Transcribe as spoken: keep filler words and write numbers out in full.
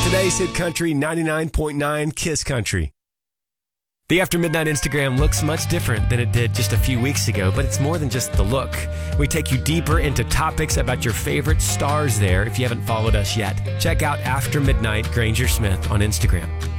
Today's Hit Country ninety-nine point nine Kiss Country. The After Midnight Instagram looks much different than it did just a few weeks ago, but it's more than just the look. We take you deeper into topics about your favorite stars there if you haven't followed us yet. Check out After Midnight Granger Smith on Instagram.